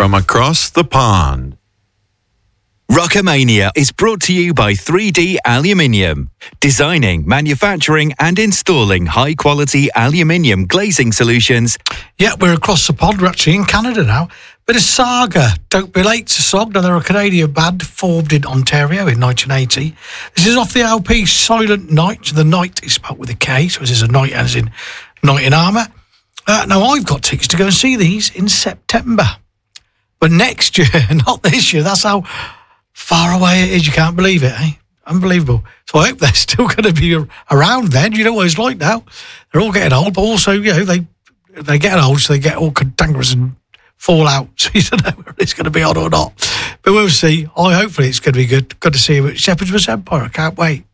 from across the pond. Rockamania is brought to you by 3D Aluminium, designing, manufacturing and installing high-quality aluminium glazing solutions. Yeah, we're across the pond. We're actually in Canada now. Bit of Saga, Don't Be Late to Sog. Now, they're a Canadian band formed in Ontario in 1980. This is off the LP Silent Night. The night is spelled with a K, so this is a night as in Knight in Armour. Now, I've got tickets to go and see these in September. But next year, not this year. That's how far away it is. You can't believe it, eh? Unbelievable. So I hope they're still going to be around then. You know what it's like now. They're all getting old, but also, you know, they're getting old, so they get all cantankerous and fall out. So you don't know whether it's going to be on or not. But we'll see. Hopefully it's going to be good. Good to see you at Shepherd's Bush Empire. I can't wait.